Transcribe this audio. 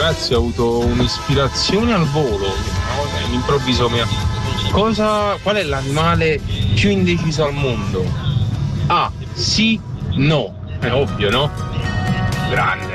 ragazzi, ho avuto un'ispirazione al volo, no? All'improvviso qual è l'animale più indeciso al mondo? A, sì, no. È ovvio, no? Grande.